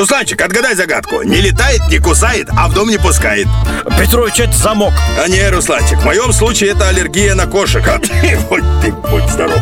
Русланчик, отгадай загадку. Не летает, не кусает, а в дом не пускает. Петрович, это замок. А не, Русланчик, в моем случае это аллергия на кошек. А ты, будь здоров.